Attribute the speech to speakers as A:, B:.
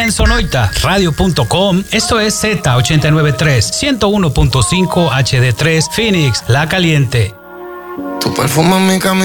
A: en sonoitaradio.com. Esto es Z893, 101.5 HD3, Phoenix, La Caliente.
B: Tu perfume en mi camisa.